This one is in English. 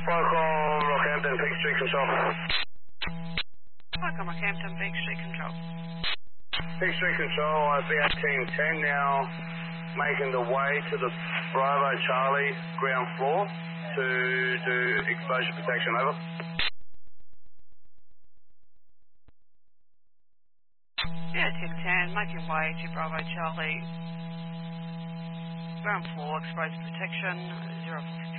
Falcon, Rockhampton, Peak Street Control. Welcome, Rockhampton, Peak Street Control. Peak Street Control, I've been at Team 10 now, making the way to the Bravo Charlie ground floor to do exposure protection, over. Yeah, Team 10, making way to Bravo Charlie. Ground floor, exposure protection, 0